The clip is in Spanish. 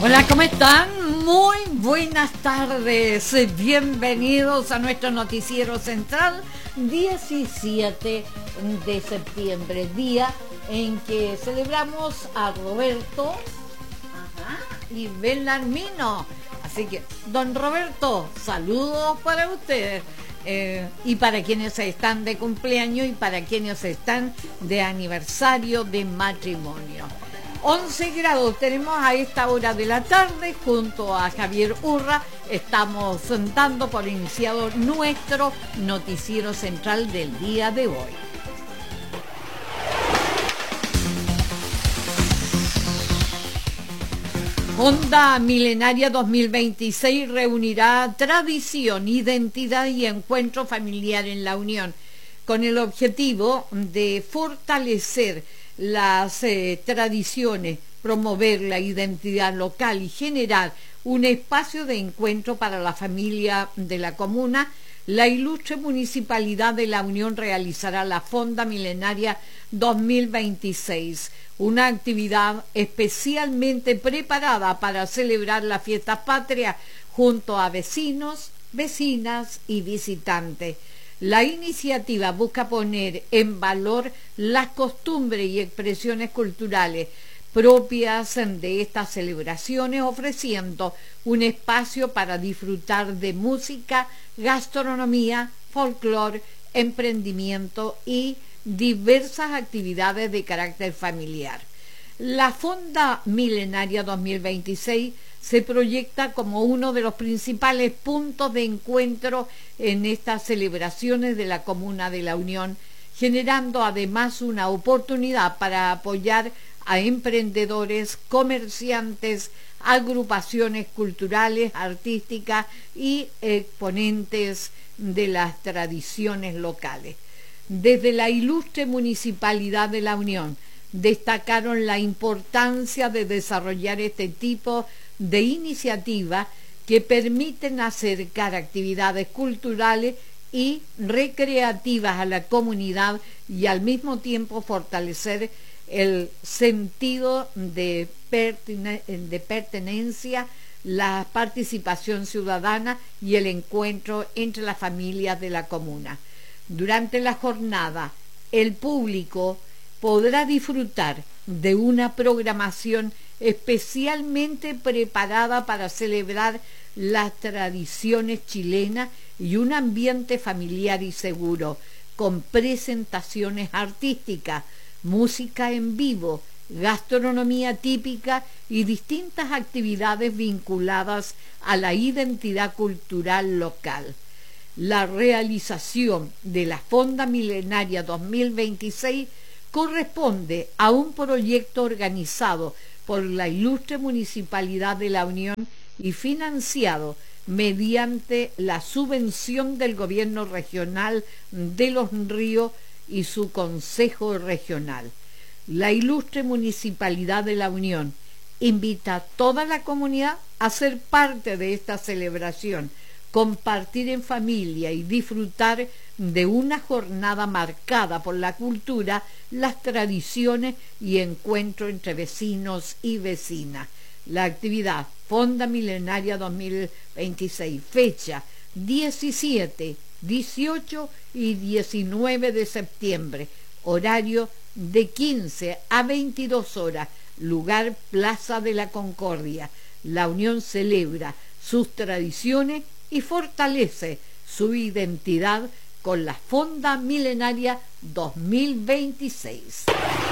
Hola, ¿cómo están? Muy buenas tardes. Bienvenidos a nuestro noticiero central, 17 de septiembre, día en que celebramos a Roberto y Belarmino. Así que, don Roberto, saludos para ustedes. Y para quienes están de cumpleaños y para quienes están de aniversario de matrimonio. 11 grados tenemos a esta hora de la tarde. Junto a Javier Urra estamos dando por iniciado nuestro noticiero central del día de hoy. Fonda Milenaria 2026 reunirá tradición, identidad y encuentro familiar en la Unión, con el objetivo de fortalecer las tradiciones, promover la identidad local y generar un espacio de encuentro para la familia de la comuna. La ilustre Municipalidad de la Unión realizará la Fonda Milenaria 2026, una actividad especialmente preparada para celebrar la fiesta patria junto a vecinos, vecinas y visitantes. La iniciativa busca poner en valor las costumbres y expresiones culturales propias de estas celebraciones, ofreciendo un espacio para disfrutar de música, gastronomía, folclore, emprendimiento y diversas actividades de carácter familiar. La Fonda Milenaria 2026 se proyecta como uno de los principales puntos de encuentro en estas celebraciones de la Comuna de la Unión, generando además una oportunidad para apoyar a emprendedores, comerciantes, agrupaciones culturales, artísticas y exponentes de las tradiciones locales. Desde la ilustre Municipalidad de la Unión destacaron la importancia de desarrollar este tipo de iniciativas que permiten acercar actividades culturales y recreativas a la comunidad y al mismo tiempo fortalecer el sentido de pertenencia, la participación ciudadana y el encuentro entre las familias de la comuna. Durante la jornada, el público podrá disfrutar de una programación especialmente preparada para celebrar las tradiciones chilenas y un ambiente familiar y seguro, con presentaciones artísticas, música en vivo, gastronomía típica y distintas actividades vinculadas a la identidad cultural local. La realización de la Fonda Milenaria 2026 corresponde a un proyecto organizado por la ilustre Municipalidad de la Unión y financiado mediante la subvención del Gobierno Regional de Los Ríos y su Consejo Regional. La ilustre Municipalidad de la Unión invita a toda la comunidad a ser parte de esta celebración, compartir en familia y disfrutar de una jornada marcada por la cultura, las tradiciones y encuentro entre vecinos y vecinas. La actividad Fonda Milenaria 2026, fecha 17, 18 y 19 de septiembre, horario de 15 a 22 horas, lugar Plaza de la Concordia. La Unión celebra sus tradiciones y fortalece su identidad con la Fonda Milenaria 2026.